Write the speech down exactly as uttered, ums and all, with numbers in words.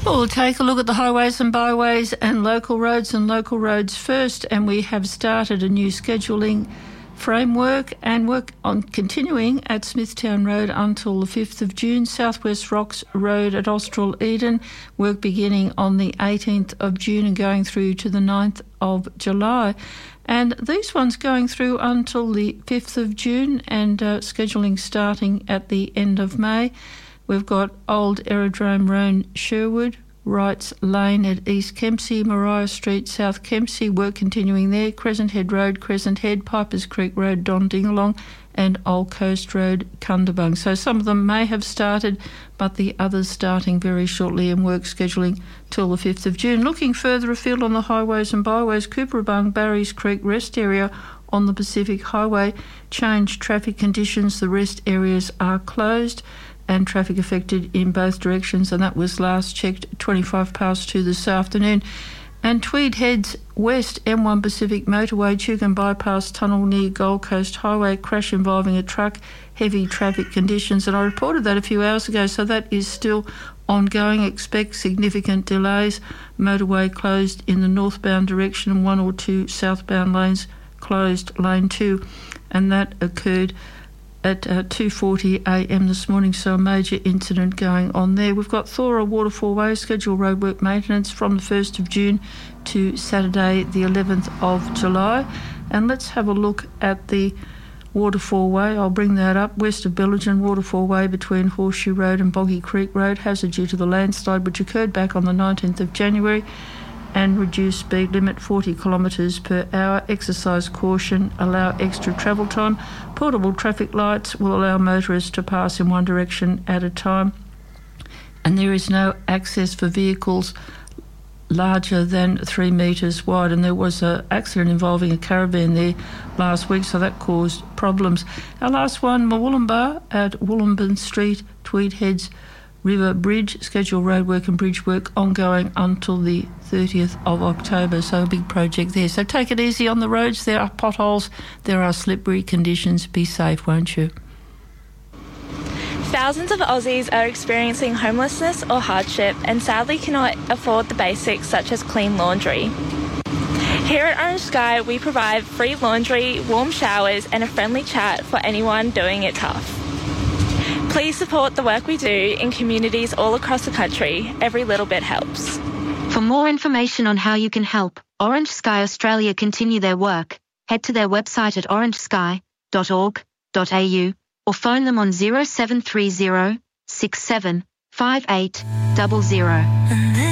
We'll take a look at the highways and byways and local roads and local roads first, and we have started a new scheduling framework and work on continuing at Smithtown Road until the fifth of June, Southwest Rocks Road at Austral Eden, work beginning on the eighteenth of June and going through to the ninth of July. And these ones going through until the fifth of June and uh, scheduling starting at the end of May. We've got Old Aerodrome Road, Sherwood, Wrights Lane at East Kempsey, Maria Street, South Kempsey, work continuing there, Crescent Head Road, Crescent Head, Pipers Creek Road, Dondingalong, and Old Coast Road, Cundabung. So some of them may have started, but the others starting very shortly and work scheduling till the fifth of June. Looking further afield on the highways and byways, Cooperabung, Barry's Creek rest area on the Pacific Highway, changed traffic conditions, the rest areas are closed and traffic affected in both directions, and that was last checked twenty-five past two this afternoon. And Tweed heads west, M one Pacific Motorway, Tugun Bypass Tunnel near Gold Coast Highway, crash involving a truck, heavy traffic conditions, and I reported that a few hours ago, so that is still ongoing. Expect significant delays. Motorway closed in the northbound direction and one or two southbound lanes closed, lane two, and that occurred at uh, two forty a m this morning, so a major incident going on there. We've got Thora Waterfall Way, scheduled roadwork maintenance from the first of June to Saturday the eleventh of July. And let's have a look at the Waterfall Way. I'll bring that up. West of Belgian, Waterfall Way between Horseshoe Road and Boggy Creek Road, hazard due to the landslide which occurred back on the nineteenth of January, and reduced speed limit forty kilometres per hour. Exercise caution, allow extra travel time. Portable traffic lights will allow motorists to pass in one direction at a time. And there is no access for vehicles larger than three metres wide. And there was an accident involving a caravan there last week, so that caused problems. Our last one, Mawulumba at Wollumban Street, Tweed Heads River Bridge, scheduled roadwork and bridge work ongoing until the thirtieth of October, so a big project there. So take it easy on the roads. There are potholes, there are slippery conditions. Be safe, won't you? Thousands of Aussies are experiencing homelessness or hardship and sadly cannot afford the basics such as clean laundry. Here at Orange Sky, we provide free laundry, warm showers and a friendly chat for anyone doing it tough. Please support the work we do in communities all across the country. Every little bit helps. For more information on how you can help Orange Sky Australia continue their work, head to their website at orange sky dot org dot a u or phone them on zero seven three zero six seven five eight zero zero.